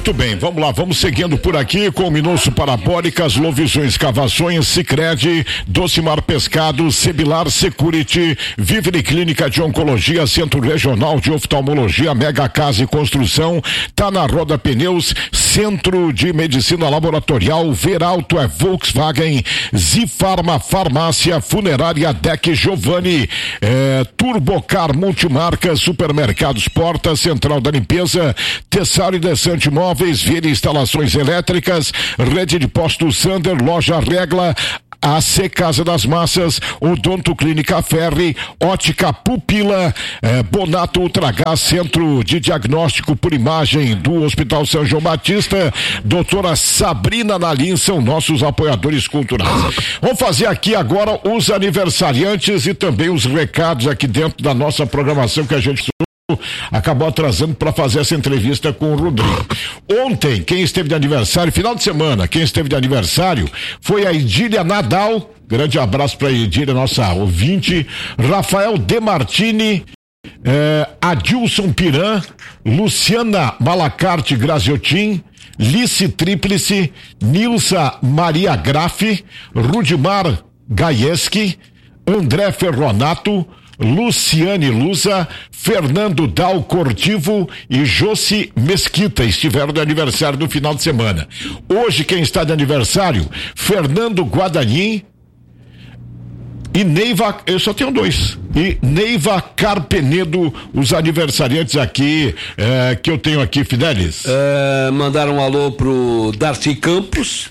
Muito bem, vamos lá, vamos seguindo por aqui com Minosso Parabólicas, Lovisões Escavações, Sicredi, Docimar Pescado, Sebilar Security, Vivere Clínica de Oncologia, Centro Regional de Oftalmologia, Mega Casa e Construção, tá na Roda Pneus, Centro de Medicina Laboratorial, Veralto é Volkswagen, Zifarma Farmácia, Funerária Deck Giovanni, Turbocar Multimarcas, Supermercados Porta, Central da Limpeza, Tessaro e Descante Móveis, Vire Instalações Elétricas, Rede de Postos Sander, Loja Regla, AC Casa das Massas, Odonto Clínica Ferri, Ótica Pupila, Bonato Ultragás, Centro de Diagnóstico por Imagem do Hospital São João Batista, doutora Sabrina Nalim, são nossos apoiadores culturais. Vamos fazer aqui agora os aniversariantes e também os recados aqui dentro da nossa programação que a gente acabou atrasando para fazer essa entrevista com o Rodrigo. Ontem, quem esteve de aniversário, final de semana, quem esteve de aniversário foi a Idília Nadal, grande abraço para a Idília, nossa ouvinte, Rafael Demartini, Adilson Piran, Luciana Malacarte Graziotin, Lice Tríplice, Nilsa Maria Graff, Rudimar Gaieski, André Ferronato, Luciane Lusa, Fernando Dal Cortivo e Josi Mesquita estiveram de aniversário no final de semana. Hoje quem está de aniversário, Fernando Guadagnini e Neiva, eu só tenho dois, e Neiva Carpenedo, os aniversariantes aqui, que eu tenho aqui, Fidelis. Mandaram um alô pro Darcy Campos,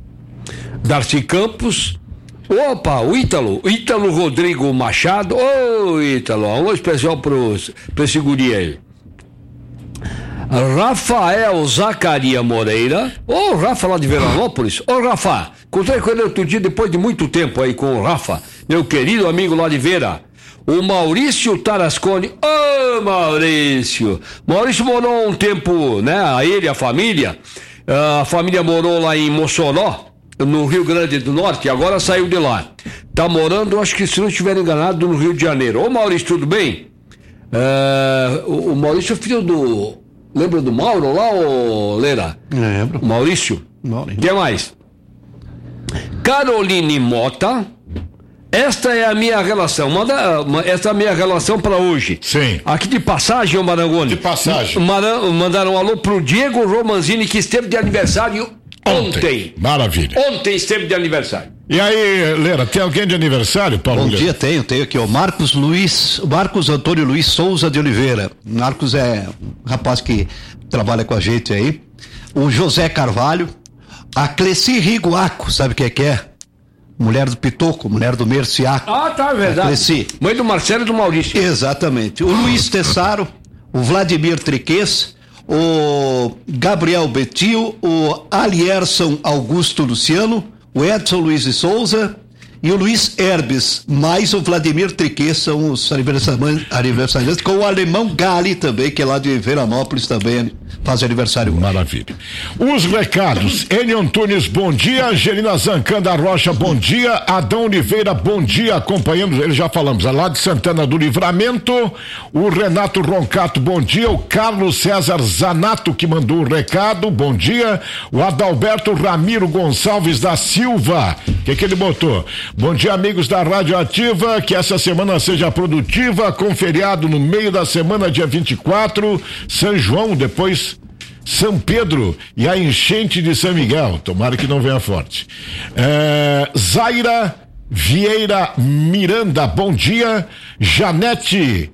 opa, o Ítalo Rodrigo Machado, Ítalo, um alô especial pra esse guri aí. Rafael Zacaria Moreira, Rafa lá de Veranópolis, Rafa, encontrei com ele outro dia depois de muito tempo aí com o Rafa, meu querido amigo lá de Vera. O Maurício Tarascone, Maurício morou um tempo, né, a família morou lá em Mossoró, no Rio Grande do Norte, agora saiu de lá. Tá morando, acho que se não estiver enganado, no Rio de Janeiro. Ô Maurício, tudo bem? O Maurício é filho do... Lembra do Mauro lá, ô Leira? Lembro. Maurício? O que mais? Caroline Mota. Esta é a minha relação. Esta é a minha relação para hoje. Sim. Aqui de passagem, ô Marangoni. De passagem. Mandaram um alô pro Diego Romanzini, que esteve de aniversário ontem. Maravilha. Ontem esteve de aniversário. E aí, Leira, tem alguém de aniversário, Paulo? Bom dia, tenho aqui, ó, Marcos Antônio Luiz Souza de Oliveira. Marcos é um rapaz que trabalha com a gente aí. O José Carvalho, a Cleci Riguaco, sabe o que é? Mulher do Pitoco, mulher do Merciaco. Tá, verdade. Cleci. Mãe do Marcelo e do Maurício. Exatamente. O Luiz Tessaro, o Vladimir Triques, o Gabriel Betil, o Alierson Augusto Luciano, o Edson Luiz de Souza e o Luiz Herbes, mais o Vladimir Triques, são os aniversariantes, com o alemão Gali também, que é lá de Veranópolis também, faz aniversário. Maravilha. Os recados, Enio Antunes, bom dia, Angelina Zancanda Rocha, bom dia, Adão Oliveira, bom dia, acompanhando, ele já falamos, lá de Santana do Livramento, o Renato Roncato, bom dia, o Carlos César Zanato, que mandou o recado, bom dia, o Adalberto Ramiro Gonçalves da Silva, que ele botou? Bom dia, amigos da Rádio Ativa, que essa semana seja produtiva, com feriado no meio da semana, dia 24, São João, depois São Pedro e a enchente de São Miguel, tomara que não venha forte. Zaira Vieira Miranda, bom dia. Janete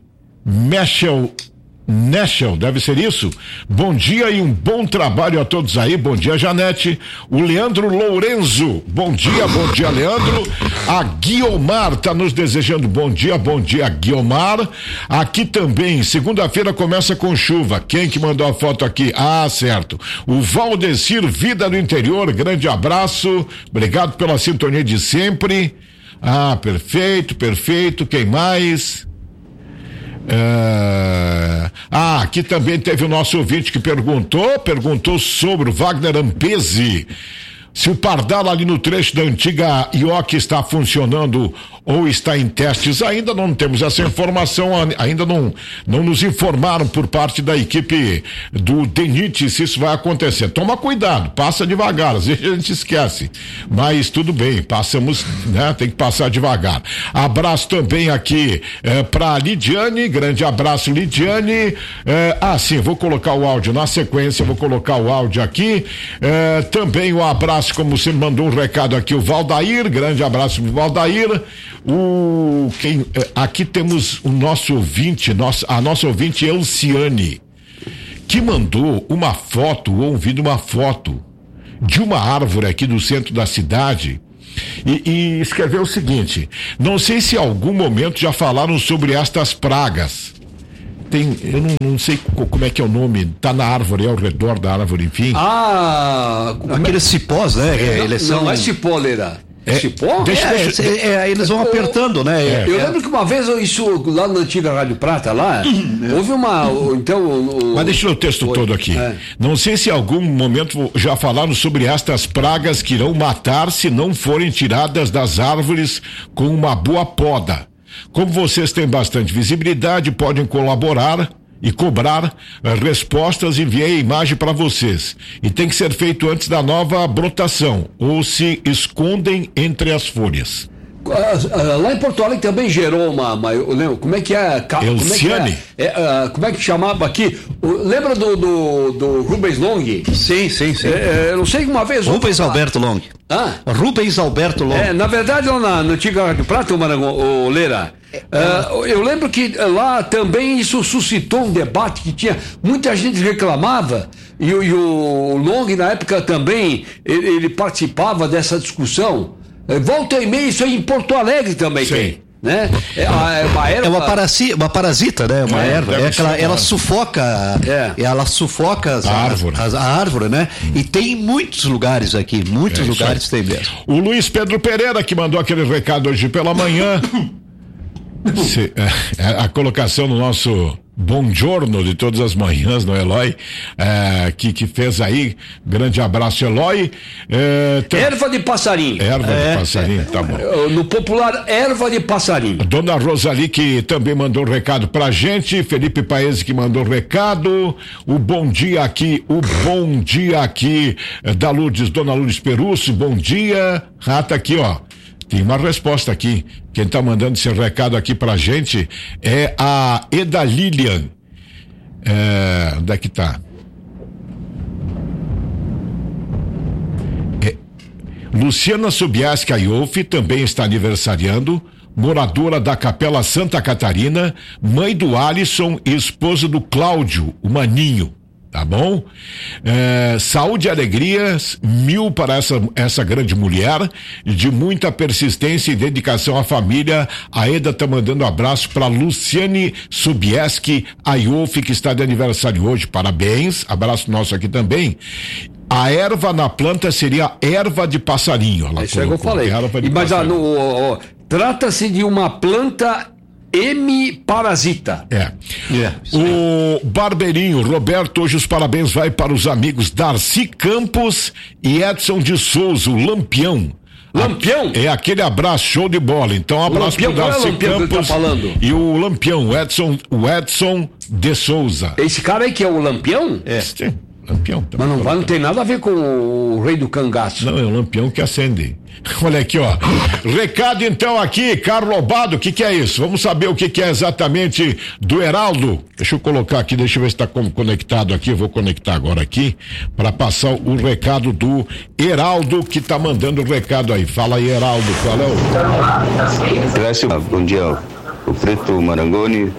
Nechel, deve ser isso? Bom dia e um bom trabalho a todos aí, bom dia, Janete. O Leandro Lourenço, bom dia, Leandro. A Guiomar tá nos desejando bom dia, Guiomar. Aqui também, segunda-feira começa com chuva, quem que mandou a foto aqui? Certo, o Valdecir Vida do Interior, grande abraço, obrigado pela sintonia de sempre. Perfeito, quem mais? Aqui também teve o nosso ouvinte que perguntou sobre o Wagner Ampezi. Se o Pardal ali no trecho da antiga IOC está funcionando ou está em testes, ainda não temos essa informação, ainda não nos informaram por parte da equipe do DENIT se isso vai acontecer. Toma cuidado, passa devagar, às vezes a gente esquece, mas tudo bem, passamos, né? Tem que passar devagar. Abraço também aqui para Lidiane, grande abraço, Lidiane. Sim, vou colocar o áudio na sequência, vou colocar o áudio aqui. Também um abraço, como você mandou um recado aqui, o Valdair, grande abraço pro Valdair. Aqui temos o nosso ouvinte, a nossa ouvinte Elciane, que mandou uma foto, ou ouvido uma foto de uma árvore aqui do centro da cidade e escreveu o seguinte: não sei se em algum momento já falaram sobre estas pragas. Eu não sei como é que é o nome, tá na árvore, ao redor da árvore, enfim. Aqueles cipós, né? Não é cipó, Leira. Cipó? Eles vão apertando, né? Eu lembro que uma vez, isso lá na antiga Rádio Prata, lá, houve Mas deixa eu ler o texto todo aqui. Não sei se em algum momento já falaram sobre estas pragas que irão matar se não forem tiradas das árvores com uma boa poda. Como vocês têm bastante visibilidade, podem colaborar e cobrar respostas. Enviei a imagem para vocês. E tem que ser feito antes da nova brotação, ou se escondem entre as folhas. Lá em Porto Alegre também gerou como é que é? Elciane? Como é que chamava aqui? Lembra do Rubens Long? Sim. Eu não sei, uma vez... Rubens Alberto Long. Rubens Alberto Long. Na verdade, lá na antiga Rádio Prata, o Leira, eu lembro que lá também isso suscitou um debate que tinha... Muita gente reclamava, e o Long, na época também, ele participava dessa discussão. Volta e meia, isso aí em Porto Alegre também tem, né? Uma erva... É uma parasita, né? Uma erva. Ela sufoca, ela sufoca a árvore, né? E tem muitos lugares aqui, lugares tem mesmo. O Luiz Pedro Pereira, que mandou aquele recado hoje pela manhã, a colocação no nosso Buongiorno de todas as manhãs, no Eloy, que fez aí, grande abraço, Eloy. Erva de passarinho. De passarinho, tá bom. No popular, erva de passarinho. Dona Rosali, que também mandou um recado pra gente, Felipe Paese, que mandou um recado, o bom dia aqui da Lourdes, Dona Lourdes Perusso, bom dia. Tá aqui, ó. Tem uma resposta aqui. Quem tá mandando esse recado aqui pra gente é a Eda Lilian. Onde é que tá? Luciana Sobieski Aiofi também está aniversariando, moradora da Capela Santa Catarina, mãe do Alisson e esposa do Cláudio, o Maninho. Tá bom? Saúde e alegrias, 1000 para essa grande mulher, de muita persistência e dedicação à família. A Eda tá mandando um abraço para Luciane Sobieski Aiofi, que está de aniversário hoje. Parabéns, abraço nosso aqui também. A erva na planta seria erva de passarinho. Isso é que eu falei. Mas trata-se de uma planta hemiparasita. O Barbeirinho Roberto, hoje os parabéns vai para os amigos Darcy Campos e Edson de Souza, o Lampião. Lampião? Aquele abraço, show de bola. Então, um abraço para o Darcy Campos e o Lampião, o Edson de Souza. Esse cara aí que é o Lampião? Sim. Lampião. Mas não tem nada a ver com o rei do cangaço. Não, é o Lampião que acende. Olha aqui, ó. Recado então aqui, Carlos Lobado, o que é isso? Vamos saber o que é exatamente do Heraldo. Deixa eu colocar aqui, deixa eu ver se está conectado aqui. Eu vou conectar agora aqui para passar o recado do Heraldo, que tá mandando o recado aí. Fala aí, Heraldo, qual é o... Bom dia, o Preto Marangoni.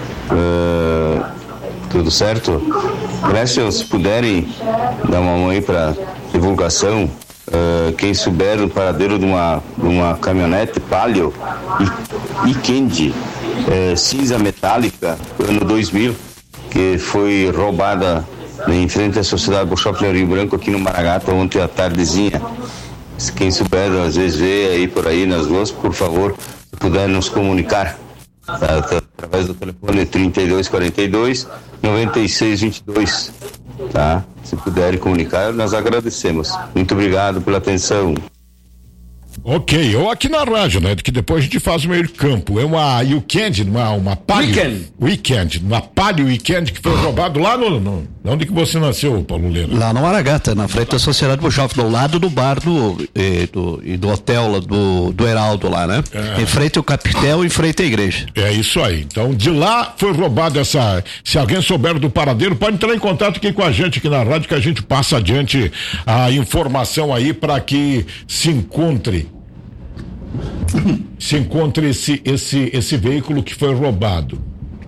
Tudo certo? Grécio, se puderem dar uma mão aí para divulgação, quem souber o paradeiro de uma caminhonete Palio e Kendi, cinza metálica, ano 2000, que foi roubada em frente à Sociedade do Shopping Rio Branco aqui no Maragata ontem à tardezinha. Se quem souber, às vezes vê aí por aí nas ruas, por favor, se puder nos comunicar. Através do telefone 3242-9622. tá? Se puderem comunicar, nós agradecemos. Muito obrigado pela atenção. Ok, ou aqui na rádio, né? Que depois a gente faz o meio campo. É uma weekend, uma palio. Weekend, uma palio weekend que foi roubado lá no onde que você nasceu, Paulo Leira? Lá no Maragata, na frente da Sociedade Buchoff, do lado do bar do hotel lá, do Heraldo lá, né? Em frente ao Capitel, em frente à igreja. É isso aí. Então, de lá foi roubado essa. Se alguém souber do paradeiro, pode entrar em contato aqui com a gente aqui na rádio, que a gente passa adiante a informação aí para que se encontre esse veículo que foi roubado.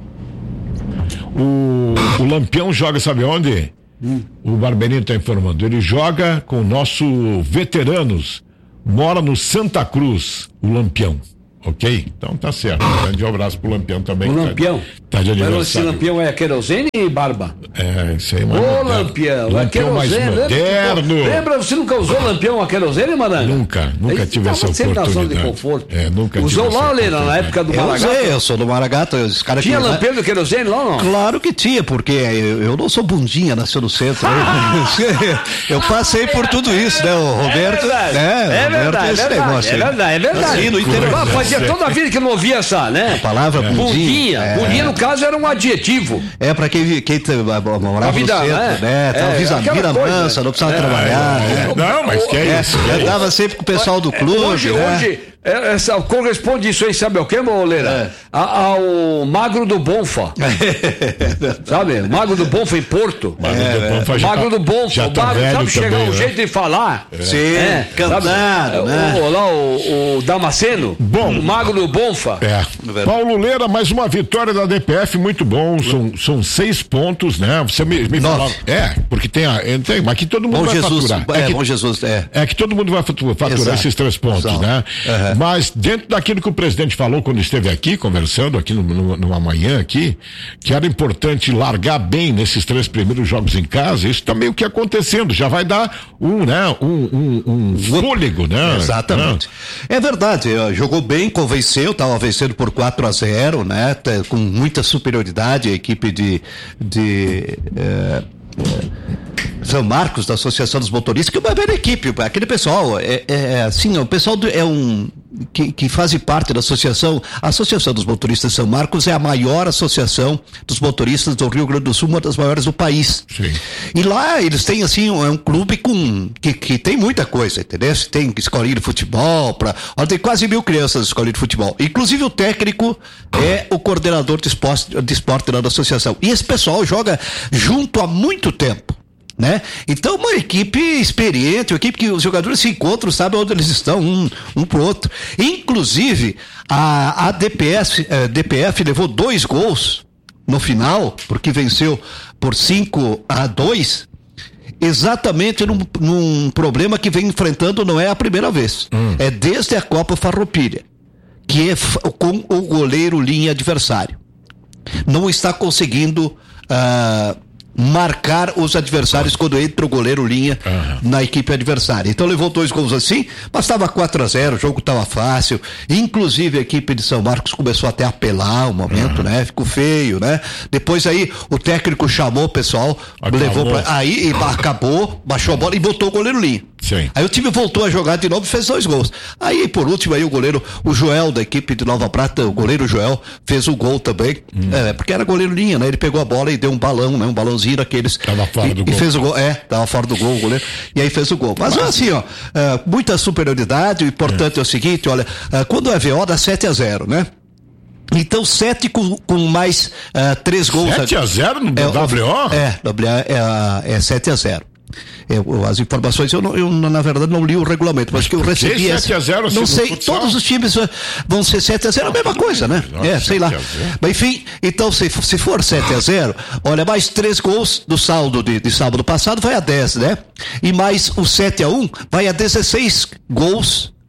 O Lampião joga, sabe onde? O Barbeirinho está informando. Ele joga com o nosso veteranos. Mora no Santa Cruz, o Lampião. Ok? Então tá certo. Um grande abraço pro Lampião também. O Lampião? Tá de aniversário. Mas esse Lampião é querosene e barba? É, isso aí, mano. Ô, Lampião, Lampião mais moderno. Lembra, você nunca usou Lampião a querosene, Maranga? Nunca tive essa oportunidade. De conforto. Nunca usou lá, Leira, na época do Maragata? Eu sou do Maragata. Os caras tinha Lampião de querosene lá ou não? Claro que tinha, porque eu não sou bundinha, nasceu no centro. Eu passei por tudo isso, né, o Roberto? É verdade. Assim, no interior. Fazia toda a vida que não ouvia essa, né? A palavra bundinha. Bundinha, no caso, era um adjetivo. É pra quem morava no centro, né? Vira mansa, não precisava trabalhar. Não, mas que é isso? Andava sempre com o pessoal do clube. Hoje corresponde isso aí, sabe o que, Moleira? Ao Magro do Bonfa. Sabe? Magro do Bonfa em Porto. Magro do Bonfa. O Magro sabe chegar um jeito de falar. Sim, cantado, né? Lá o Damasceno. Bom. O Magro do Bonfa. Paulo Leira, mais uma vitória da DPF, muito bom. São 6 pontos, né? Você me falou. Porque tem mas aqui todo mundo vai faturar. Bom Jesus, É que todo mundo vai faturar esses 3 pontos, né? Mas dentro daquilo que o presidente falou quando esteve aqui, conversando aqui numa manhã aqui, que era importante largar bem nesses 3 primeiros jogos em casa, isso tá meio que acontecendo, já vai dar um fôlego, né? Exatamente. É verdade, jogou bem, convenceu, estava vencendo por 4-0, né? Com muita superioridade a equipe de São Marcos, da Associação dos Motoristas, que é uma velha equipe, aquele pessoal, assim, o pessoal que faz parte da associação. A Associação dos Motoristas de São Marcos é a maior associação dos motoristas do Rio Grande do Sul, uma das maiores do país. Sim. E lá eles têm, assim, um clube que tem muita coisa, entendeu? Tem escolinha de futebol, tem quase 1.000 crianças na escolinha de futebol. Inclusive o técnico é o coordenador de esporte lá da associação. E esse pessoal joga junto há muito tempo, né? Então, uma equipe experiente, uma equipe que os jogadores se encontram, sabem onde eles estão, um pro outro. Inclusive, a DPF levou 2 gols no final, porque venceu por 5-2, exatamente num problema que vem enfrentando, não é a primeira vez. É desde a Copa Farroupilha, que é com o goleiro linha adversário. Não está conseguindo marcar os adversários quando entra o goleiro linha na equipe adversária. Então levou 2 gols assim, mas estava 4-0, o jogo estava fácil. Inclusive a equipe de São Marcos começou até a apelar um momento, né? Ficou feio, né? Depois aí o técnico chamou o pessoal, levou aí e acabou, baixou a bola e botou o goleiro linha. Sim. Aí o time voltou a jogar de novo e fez 2 gols. Aí por último aí o Joel da equipe de Nova Prata, o goleiro Joel, fez o gol também, porque era goleiro linha, né? Ele pegou a bola e deu um balão, né? Um balãozinho daqueles. Tava fora do gol. E fez o gol, tava fora do gol o goleiro, e aí fez o gol. Mas assim, muita superioridade. O importante é o seguinte, olha, quando é VO dá 7-0, né? Então 7 com mais 3 gols. 7-0 no WO? É 7-0. As informações, eu na verdade não li o regulamento, mas que eu recebi 7-0, não sei, todos os times vão ser 7-0, a mesma coisa, né? Sei lá. Mas enfim, então se for 7-0, olha, mais 3 gols do saldo de sábado passado vai a 10, né? E mais o 7-1 vai a 16 gols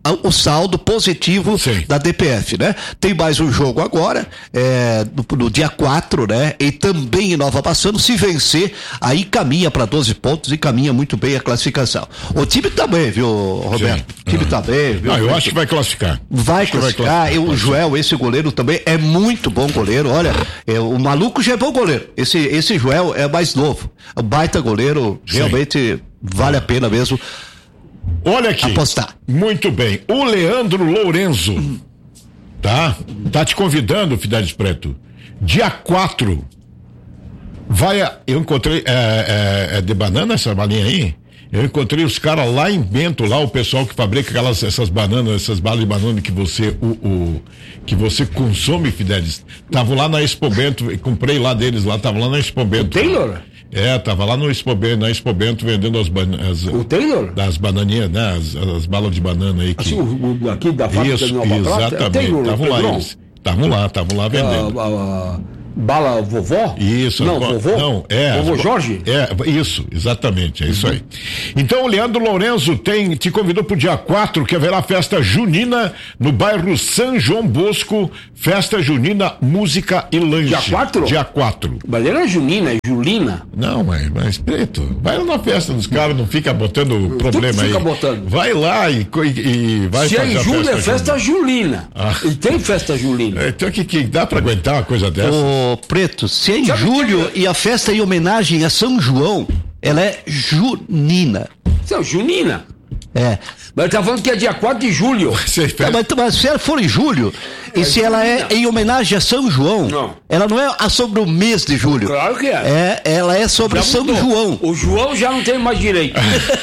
o saldo positivo da DPF, né? Tem mais um jogo agora, no dia 4, né? E também em Nova Bassano, se vencer, aí caminha para 12 pontos e caminha muito bem a classificação. O time tá bem, viu, Roberto? O time tá bem, viu? Eu acho que vai classificar. Vai classificar. O Joel, esse goleiro também é muito bom goleiro. Olha, o maluco já é bom goleiro. Esse Joel é mais novo. O baita goleiro, realmente vale a pena mesmo. Olha aqui. Apostar. Muito bem. O Leandro Lourenço, tá te convidando, Fidelis Preto. Dia 4. Eu encontrei, de banana essa balinha aí? Eu encontrei os caras lá em Bento, lá o pessoal que fabrica essas bananas, essas balas de banana que você, que você consome, Fidelis. Tava lá na Expo Bento, comprei lá deles lá, tava lá na Expo Bento. O Taylor? Tava lá na Expo Bento vendendo o Taylor? Das bananinhas, né? As balas de banana aí. Assim, aqui da fábrica isso, de Nova Prata? Exatamente. Estavam lá vendendo. Bala vovó? Isso. Não, vovô? Não, Vovô Jorge? Isso, exatamente, é isso aí. Então o Leandro Lourenço te convidou pro dia 4, que haverá festa junina no bairro São João Bosco, festa junina, música e lanche. Dia 4? Dia 4. Mas era junina, é julina. Não, mas Preto, vai lá na festa dos caras, não fica botando problema aí. Fica botando. Vai lá e vai se fazer é em julho, é festa julina. E tem festa julina. Então que dá pra aguentar uma coisa dessa? Preto, se é em julho e a festa é em homenagem a São João, ela é junina. Não, junina. Mas ele tá falando que é dia 4 de julho. Mas se ela for em julho, e se ela é em homenagem a São João, ela não é sobre o mês de julho. Claro que é. Ela é sobre São João. O João já não tem mais direito.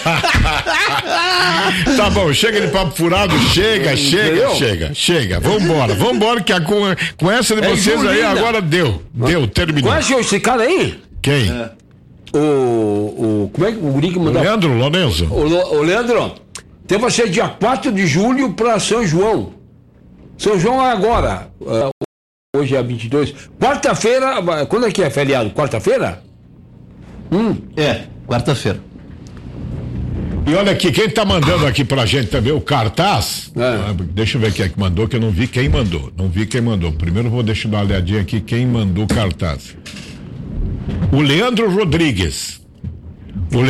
Tá bom, chega de papo furado, chega. Vambora, que com essa de vocês aí agora deu, terminou. Conhece esse cara aí? Quem? Como é que o guri que mandou? Leandro Lourenço. O Leandro, então vai ser dia 4 de julho para São João. São João é agora. Hoje é 22. Quarta-feira, quando é que é feriado? Quarta-feira? Quarta-feira. E olha aqui, quem tá mandando aqui pra gente também o cartaz, deixa eu ver quem é que mandou, que eu não vi quem mandou. Primeiro deixa eu dar uma olhadinha aqui quem mandou o cartaz. O Leandro Rodrigues. O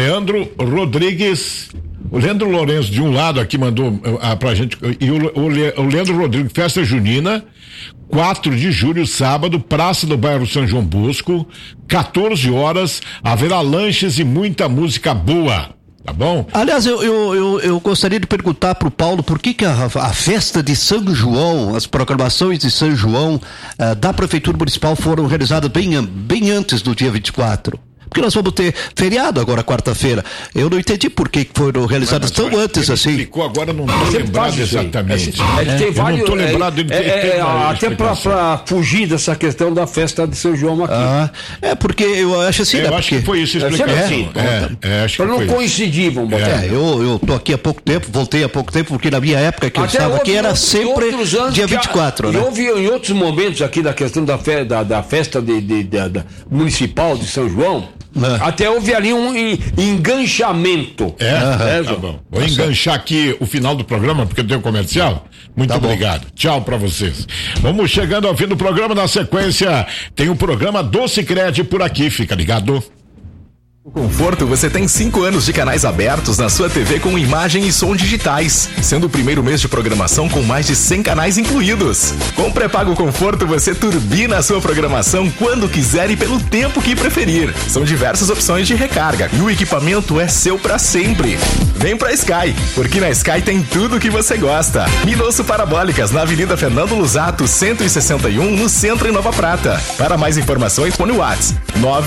Leandro Lourenço, de um lado aqui, mandou pra gente. E o Leandro Rodrigues, festa junina, 4 de julho, sábado, praça do bairro São João Bosco, 14 horas, haverá lanches e muita música boa. Tá bom? Aliás, eu gostaria de perguntar pro Paulo por que a festa de São João, as programações de São João da Prefeitura Municipal foram realizadas bem antes do dia 24. Porque nós vamos ter feriado agora, quarta-feira. Eu não entendi por que foram realizadas tão antes assim. Explicou agora, não estou lembrado exatamente. Tem vários, não estou lembrado de até para fugir dessa questão da festa de São João aqui. Porque eu acho assim. Eu acho que foi isso a explicação. Para não coincidir, vamos botar. Eu tô aqui há pouco tempo, voltei há pouco tempo, porque na minha época que eu estava aqui era sempre dia 24, né? Houve em outros momentos aqui da questão da festa municipal de São João. Até houve ali um enganchamento. Tá bom. Vou enganchar aqui o final do programa, porque tem um comercial. Muito obrigado. Tchau pra vocês. Vamos chegando ao fim do programa. Na sequência, tem o programa do Sicredi por aqui. Fica ligado. Conforto, você tem 5 anos de canais abertos na sua TV com imagem e som digitais, sendo o primeiro mês de programação com mais de 100 canais incluídos. Com pré-pago Conforto, você turbina a sua programação quando quiser e pelo tempo que preferir. São diversas opções de recarga e o equipamento é seu para sempre. Vem pra Sky, porque na Sky tem tudo o que você gosta. Minosso Parabólicas, na Avenida Fernando Lusato, 161, no centro em Nova Prata. Para mais informações, põe o WhatsApp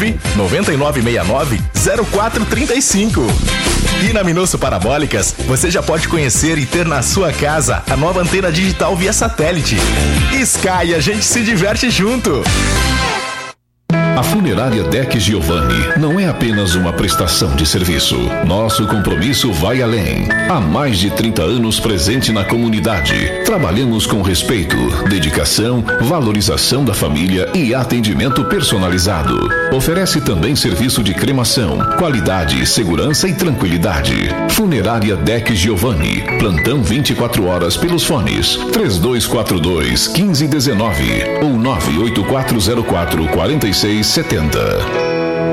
99969-0435. E na Minosso Parabólicas, você já pode conhecer e ter na sua casa a nova antena digital via satélite. Sky, a gente se diverte junto. A Funerária Deck Giovanni não é apenas uma prestação de serviço. Nosso compromisso vai além. Há mais de 30 anos presente na comunidade. Trabalhamos com respeito, dedicação, valorização da família e atendimento personalizado. Oferece também serviço de cremação, qualidade, segurança e tranquilidade. Funerária Deck Giovanni. Plantão 24 horas pelos fones 3242-1519 ou 98404-4670.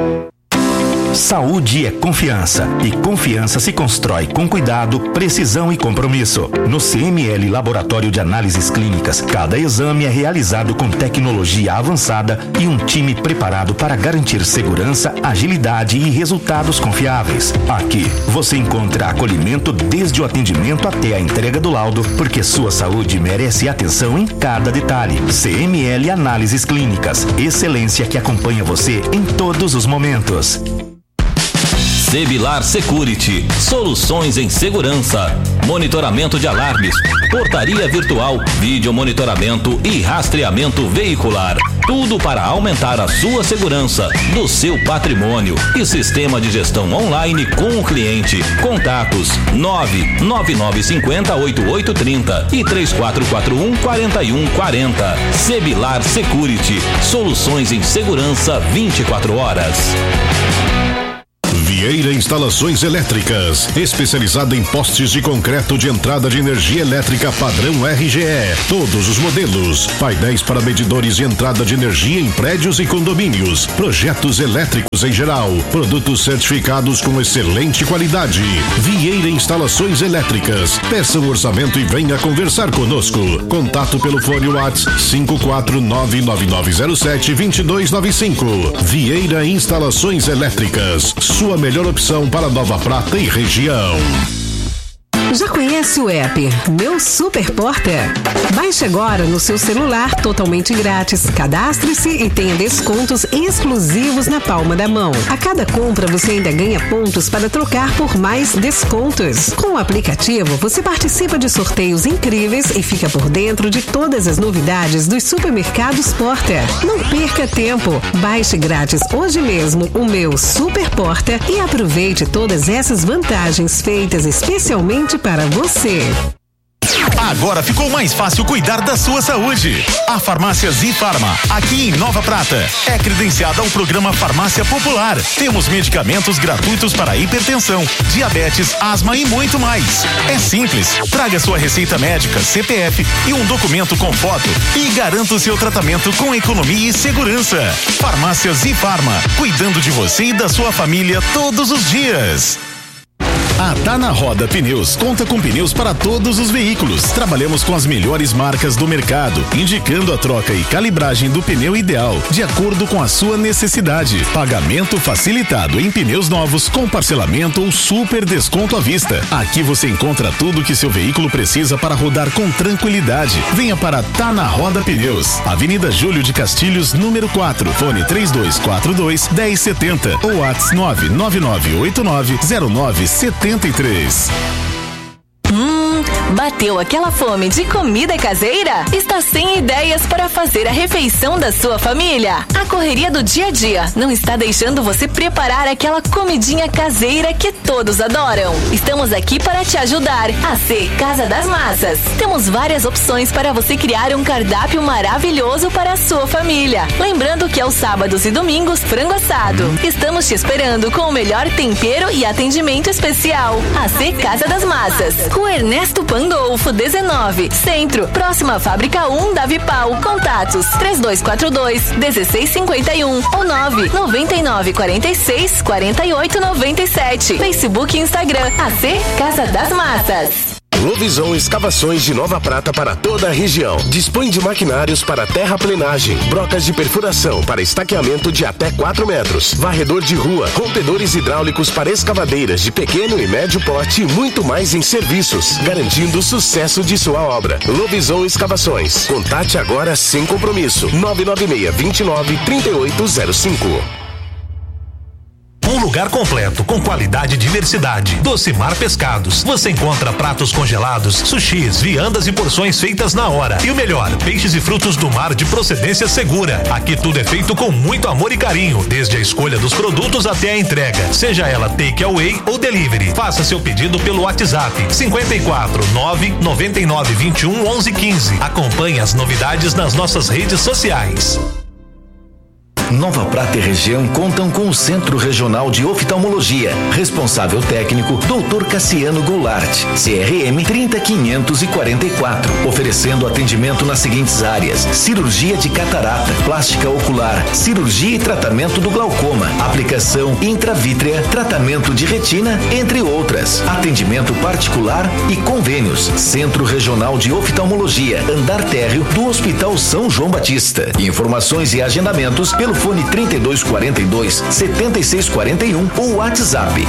Saúde é confiança e confiança se constrói com cuidado, precisão e compromisso. No CML Laboratório de Análises Clínicas, cada exame é realizado com tecnologia avançada e um time preparado para garantir segurança, agilidade e resultados confiáveis. Aqui você encontra acolhimento desde o atendimento até a entrega do laudo, porque sua saúde merece atenção em cada detalhe. CML Análises Clínicas, excelência que acompanha você em todos os momentos. Sebilar Security, soluções em segurança, monitoramento de alarmes, portaria virtual, vídeo monitoramento e rastreamento veicular. Tudo para aumentar a sua segurança, do seu patrimônio e sistema de gestão online com o cliente. Contatos 99950-8830 e 3441-4140. Sebilar Security, soluções em segurança 24 horas. Vieira Instalações Elétricas, especializada em postes de concreto de entrada de energia elétrica padrão RGE, todos os modelos, painéis para medidores de entrada de energia em prédios e condomínios, projetos elétricos em geral, produtos certificados com excelente qualidade. Vieira Instalações Elétricas, peça um orçamento e venha conversar conosco. Contato pelo fone WhatsApp 5499907-2295. Vieira Instalações Elétricas, sua melhor opção para Nova Prata e região. Já conhece o app Meu Super Porta? Baixe agora no seu celular totalmente grátis. Cadastre-se e tenha descontos exclusivos na palma da mão. A cada compra você ainda ganha pontos para trocar por mais descontos. Com o aplicativo você participa de sorteios incríveis e fica por dentro de todas as novidades dos supermercados Porta. Não perca tempo. Baixe grátis hoje mesmo o Meu Super Porta e aproveite todas essas vantagens feitas especialmente para você. Agora ficou mais fácil cuidar da sua saúde. A Farmácia Zifarma, aqui em Nova Prata, é credenciada ao programa Farmácia Popular. Temos medicamentos gratuitos para hipertensão, diabetes, asma e muito mais. É simples. Traga sua receita médica, CPF e um documento com foto e garanta o seu tratamento com economia e segurança. Farmácia Zifarma, cuidando de você e da sua família todos os dias. A Tá na Roda Pneus conta com pneus para todos os veículos. Trabalhamos com as melhores marcas do mercado, indicando a troca e calibragem do pneu ideal, de acordo com a sua necessidade. Pagamento facilitado em pneus novos, com parcelamento ou super desconto à vista. Aqui você encontra tudo que seu veículo precisa para rodar com tranquilidade. Venha para Tá na Roda Pneus, Avenida Júlio de Castilhos, número 4, fone 3242-1070 ou WhatsApp 999890973. Bateu aquela fome de comida caseira? Está sem ideias para fazer a refeição da sua família? A correria do dia a dia não está deixando você preparar aquela comidinha caseira que todos adoram. Estamos aqui para te ajudar. AC Casa das Massas. Temos várias opções para você criar um cardápio maravilhoso para a sua família. Lembrando que aos sábados e domingos, frango assado. Estamos te esperando com o melhor tempero e atendimento especial. AC Casa das Massas. Rua Ernesto Pandolfo 19, Centro, próxima à Fábrica 1 da Vipal. Contatos 3242-1651 ou 99946-4897. Facebook e Instagram AC Casa das Massas. Lovisão Escavações de Nova Prata para toda a região. Dispõe de maquinários para terraplenagem, brocas de perfuração para estaqueamento de até 4 metros, varredor de rua, rompedores hidráulicos para escavadeiras de pequeno e médio porte e muito mais em serviços, garantindo o sucesso de sua obra. Lovisão Escavações. Contate agora sem compromisso. 996-29-3805. lugar completo, com qualidade e diversidade. Docimar Pescados. Você encontra pratos congelados, sushis, viandas e porções feitas na hora. E o melhor, peixes e frutos do mar de procedência segura. Aqui tudo é feito com muito amor e carinho, desde a escolha dos produtos até a entrega, seja ela take away ou delivery. Faça seu pedido pelo WhatsApp 54 999 21 11 15. Acompanhe as novidades nas nossas redes sociais. Nova Prata e região contam com o Centro Regional de Oftalmologia. Responsável técnico, Dr. Cassiano Goulart, CRM 30544. Oferecendo atendimento nas seguintes áreas: cirurgia de catarata, plástica ocular, cirurgia e tratamento do glaucoma, aplicação intravítrea, tratamento de retina, entre outras. Atendimento particular e convênios. Centro Regional de Oftalmologia, andar térreo do Hospital São João Batista. Informações e agendamentos pelo fone 3242-7641 ou WhatsApp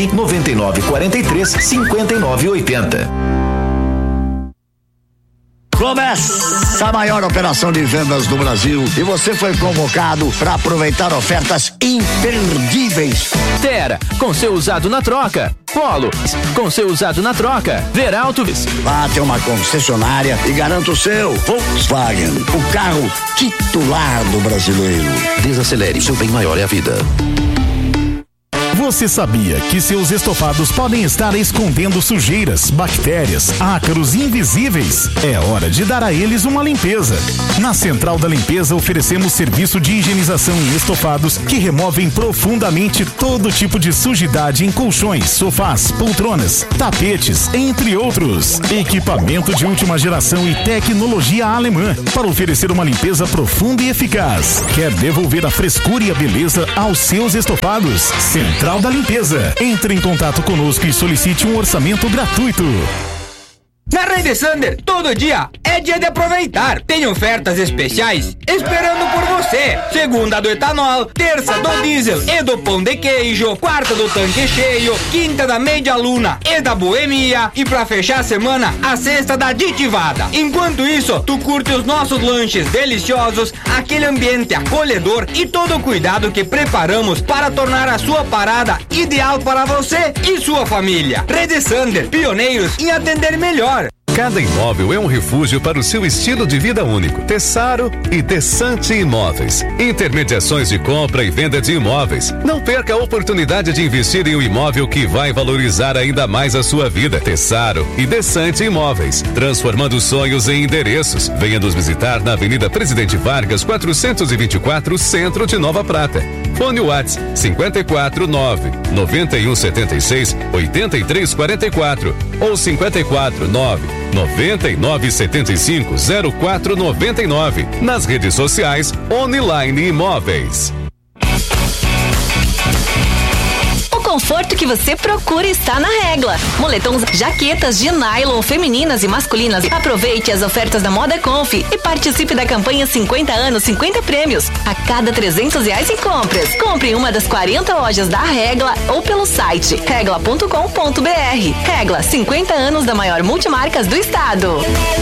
99943-5980. Começa a maior operação de vendas do Brasil e você foi convocado para aproveitar ofertas imperdíveis. Terra, com seu usado na troca. Polo, com seu usado na troca. Veralto, vá até uma concessionária e garanta o seu Volkswagen, o carro titular do brasileiro. Desacelere, seu bem maior é a vida. Você sabia que seus estofados podem estar escondendo sujeiras, bactérias, ácaros invisíveis? É hora de dar a eles uma limpeza. Na Central da Limpeza oferecemos serviço de higienização em estofados que removem profundamente todo tipo de sujidade em colchões, sofás, poltronas, tapetes, entre outros. Equipamento de última geração e tecnologia alemã para oferecer uma limpeza profunda e eficaz. Quer devolver a frescura e a beleza aos seus estofados? Central da Limpeza. Entre em contato conosco e solicite um orçamento gratuito. Na Rede Sander, todo dia é dia de aproveitar. Tem ofertas especiais esperando por você. Segunda do etanol, terça do diesel e do pão de queijo, quarta do tanque cheio, quinta da meia luna e da boemia e pra fechar a semana, a sexta da aditivada. Enquanto isso, tu curte os nossos lanches deliciosos, aquele ambiente acolhedor e todo o cuidado que preparamos para tornar a sua parada ideal para você e sua família. Rede Sander, pioneiros em atender melhor. Cada imóvel é um refúgio para o seu estilo de vida único. Tessaro e Desante Imóveis. Intermediações de compra e venda de imóveis. Não perca a oportunidade de investir em um imóvel que vai valorizar ainda mais a sua vida. Tessaro e Desante Imóveis. Transformando sonhos em endereços. Venha nos visitar na Avenida Presidente Vargas, 424, Centro de Nova Prata. Fone WhatsApp 549-9176-8344 ou 549-9975-0499. Nas redes sociais, Online Imóveis. O conforto que você procura está na Regla. Moletons, jaquetas de nylon femininas e masculinas. Aproveite as ofertas da Moda Conf e participe da campanha 50 anos, 50 prêmios. A cada R$300 em compras. Compre em uma das 40 lojas da Regla ou pelo site regla.com.br. Regla, 50 anos da maior multimarcas do estado.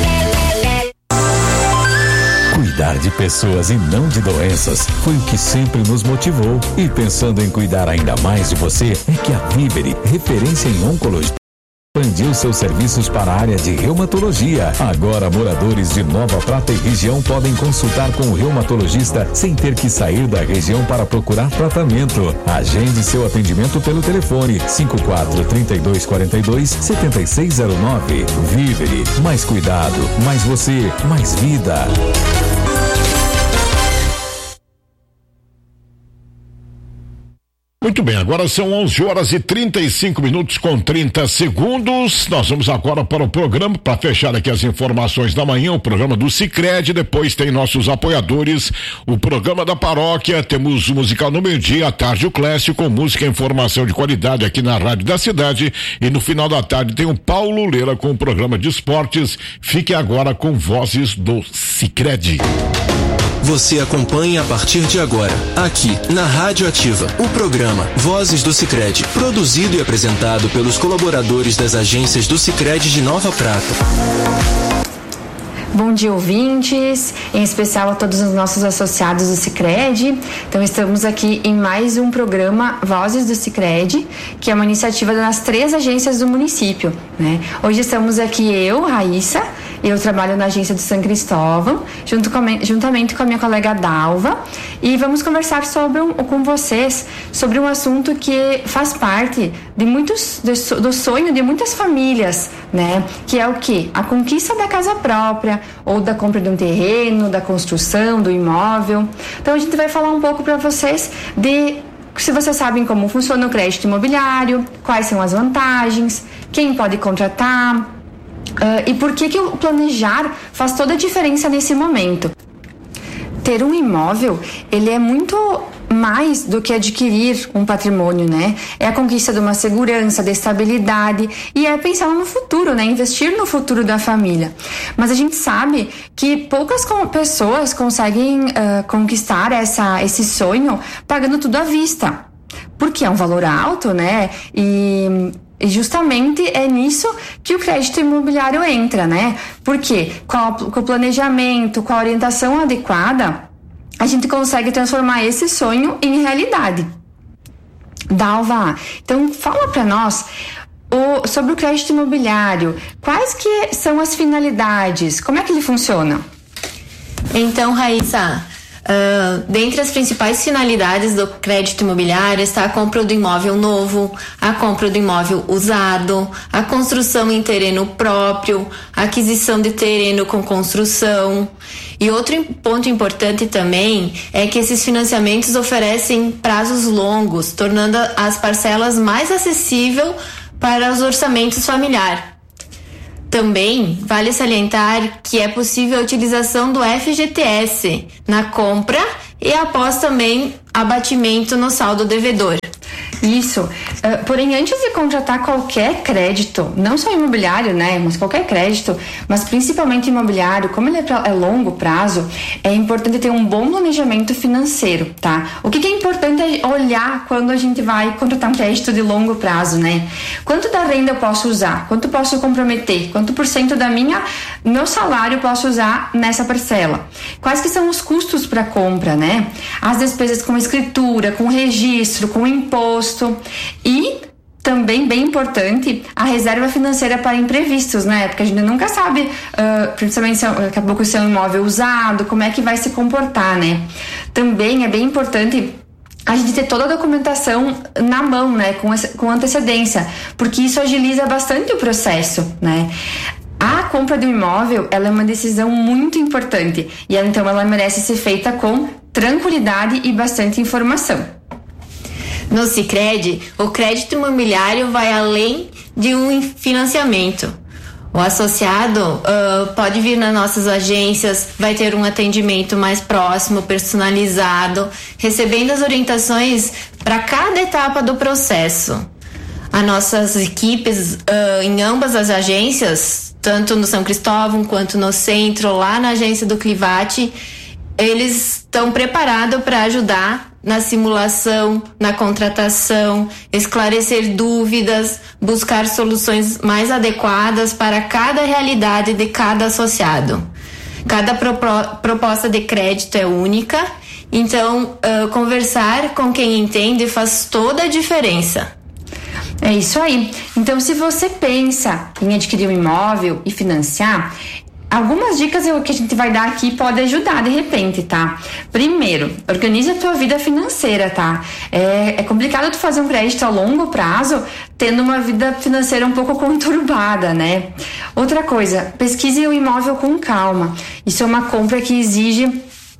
Cuidar de pessoas e não de doenças foi o que sempre nos motivou. E pensando em cuidar ainda mais de você, é que a Vivere, referência em oncologia, expandiu seus serviços para a área de reumatologia. Agora, moradores de Nova Prata e região podem consultar com o reumatologista sem ter que sair da região para procurar tratamento. Agende seu atendimento pelo telefone 54-3242-7609. Vivere, mais cuidado, mais você, mais vida. Muito bem, agora são 11 horas e 35 minutos com 30 segundos. Nós vamos agora para o programa, para fechar aqui as informações da manhã, o programa do Sicredi, depois tem nossos apoiadores, o programa da paróquia, temos o musical no meio-dia, à tarde o Clécio, com música e informação de qualidade aqui na Rádio da Cidade, e no final da tarde tem o Paulo Leira com o programa de esportes. Fique agora com Vozes do Sicredi. Você acompanha a partir de agora, aqui na Rádio Ativa, o programa Vozes do Sicredi, produzido e apresentado pelos colaboradores das agências do Sicredi de Nova Prata. Bom dia, ouvintes, em especial a todos os nossos associados do Sicredi. Então, estamos aqui em mais um programa Vozes do Sicredi, que é uma iniciativa das 3 agências do município, né? Hoje estamos aqui eu, Raíssa, eu trabalho na agência do São Cristóvão, juntamente com a minha colega Dalva, e vamos conversar com vocês sobre um assunto que faz parte do sonho de muitas famílias, né? Que é o quê? A conquista da casa própria, ou da compra de um terreno, da construção, do imóvel. Então a gente vai falar um pouco para vocês se vocês sabem como funciona o crédito imobiliário, quais são as vantagens, quem pode contratar, e por que o planejar faz toda a diferença nesse momento. Ter um imóvel, ele é muito mais do que adquirir um patrimônio, né? É a conquista de uma segurança, de estabilidade, e é pensar no futuro, né? Investir no futuro da família. Mas a gente sabe que poucas pessoas conseguem conquistar esse sonho pagando tudo à vista, porque é um valor alto, né? E justamente é nisso que o crédito imobiliário entra, né? Porque com o planejamento, com a orientação adequada, a gente consegue transformar esse sonho em realidade. Dalva, então fala para nós sobre o crédito imobiliário. Quais que são as finalidades? Como é que ele funciona? Então, Raíssa, dentre as principais finalidades do crédito imobiliário está a compra do imóvel novo, a compra do imóvel usado, a construção em terreno próprio, a aquisição de terreno com construção. E outro ponto importante também é que esses financiamentos oferecem prazos longos, tornando as parcelas mais acessíveis para os orçamentos familiares. Também vale salientar que é possível a utilização do FGTS na compra e após também abatimento no saldo devedor. Isso. Porém, antes de contratar qualquer crédito, não só imobiliário, né, mas qualquer crédito, mas principalmente imobiliário, como ele é longo prazo, é importante ter um bom planejamento financeiro, tá? O que é importante é olhar quando a gente vai contratar um crédito de longo prazo, né? Quanto da renda eu posso usar? Quanto posso comprometer? Quanto por cento meu salário eu posso usar nessa parcela? Quais que são os custos para compra, né? As despesas com escritura, com registro, com imposto. E também, bem importante, a reserva financeira para imprevistos, né? Porque a gente nunca sabe, principalmente daqui a pouco se é um imóvel usado, como é que vai se comportar, né? Também é bem importante a gente ter toda a documentação na mão, né? Com antecedência, porque isso agiliza bastante o processo, né? A compra de um imóvel, ela é uma decisão muito importante e então ela merece ser feita com tranquilidade e bastante informação. No Sicredi, o crédito imobiliário vai além de um financiamento. O associado pode vir nas nossas agências, vai ter um atendimento mais próximo, personalizado, recebendo as orientações para cada etapa do processo. As nossas equipes em ambas as agências, tanto no São Cristóvão quanto no centro, lá na agência do Clivati, eles estão preparados para ajudar na simulação, na contratação, esclarecer dúvidas, buscar soluções mais adequadas para cada realidade de cada associado. Cada proposta de crédito é única, então conversar com quem entende faz toda a diferença. É isso aí. Então, se você pensa em adquirir um imóvel e financiar, algumas dicas que a gente vai dar aqui podem ajudar de repente, tá? Primeiro, organize a tua vida financeira, tá? É complicado tu fazer um crédito a longo prazo tendo uma vida financeira um pouco conturbada, né? Outra coisa, pesquise o imóvel com calma. Isso é uma compra que exige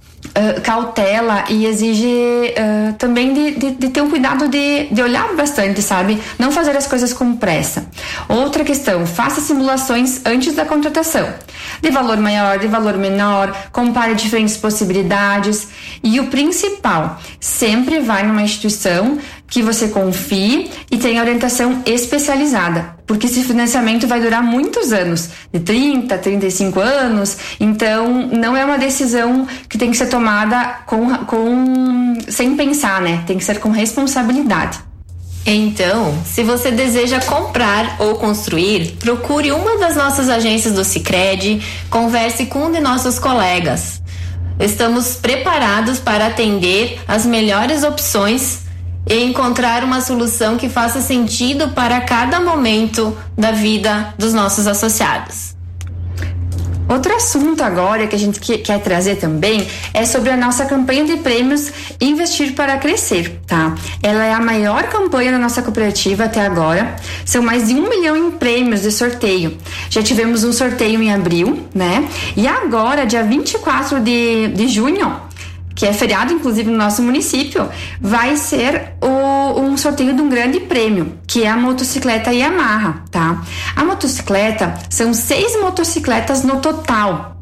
cautela e exige também de ter um cuidado de olhar bastante, sabe? Não fazer as coisas com pressa. Outra questão, faça simulações antes da contratação. De valor maior, de valor menor, compare diferentes possibilidades. E o principal, sempre vai numa instituição que você confie e tenha orientação especializada, porque esse financiamento vai durar muitos anos, de 30, 35 anos, então não é uma decisão que tem que ser tomada sem pensar, né? Tem que ser com responsabilidade. Então, se você deseja comprar ou construir, procure uma das nossas agências do Sicredi, converse com um de nossos colegas. Estamos preparados para atender as melhores opções e encontrar uma solução que faça sentido para cada momento da vida dos nossos associados. Outro assunto agora que a gente quer trazer também é sobre a nossa campanha de prêmios Investir para Crescer, tá? Ela é a maior campanha da nossa cooperativa até agora. São mais de 1 milhão em prêmios de sorteio. Já tivemos um sorteio em abril, né? E agora, dia 24 de junho, que é feriado inclusive no nosso município, vai ser um sorteio de um grande prêmio, que é a motocicleta Yamaha, tá? A motocicleta, são 6 motocicletas no total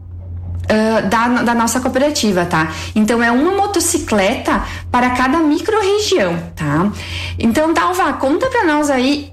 da nossa cooperativa, tá? Então é uma motocicleta para cada micro-região, tá? Então, Dalva, conta pra nós aí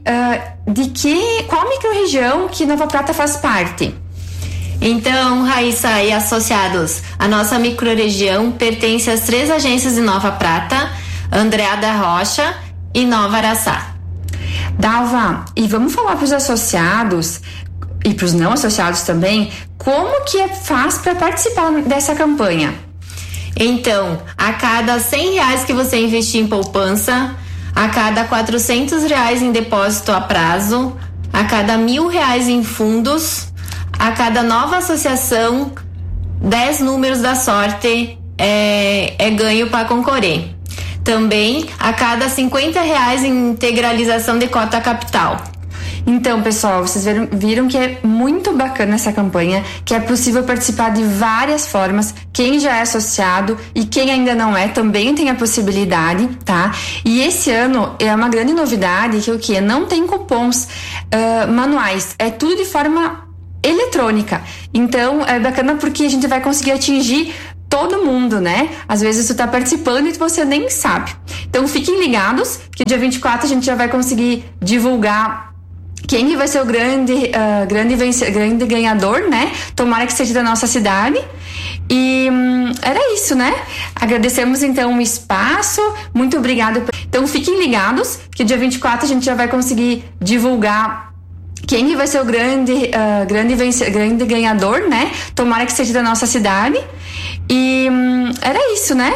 qual micro-região que Nova Prata faz parte. Então, Raíssa e associados, a nossa microrregião pertence às 3 agências de Nova Prata, Andréa da Rocha e Nova Araçá. Dalva, e vamos falar para os associados e para os não associados também, como que faz para participar dessa campanha? Então, a cada R$100 que você investir em poupança, a cada R$400 em depósito a prazo, a cada R$1.000 em fundos, a cada nova associação, 10 números da sorte é ganho para concorrer. Também, a cada R$50 em integralização de cota capital. Então, pessoal, vocês viram que é muito bacana essa campanha, que é possível participar de várias formas. Quem já é associado e quem ainda não é, também tem a possibilidade, tá? E esse ano é uma grande novidade, que o quê? Não tem cupons manuais, é tudo de forma eletrônica. Então é bacana porque a gente vai conseguir atingir todo mundo, né? Às vezes tu tá participando e você nem sabe. Então fiquem ligados que dia 24 a gente já vai conseguir divulgar quem vai ser o grande ganhador, né? Tomara que seja da nossa cidade. E era isso, né? Agradecemos então o espaço. Muito obrigada. Então fiquem ligados que dia 24 a gente já vai conseguir divulgar quem vai ser o grande ganhador, né? Tomara que seja da nossa cidade. E era isso, né?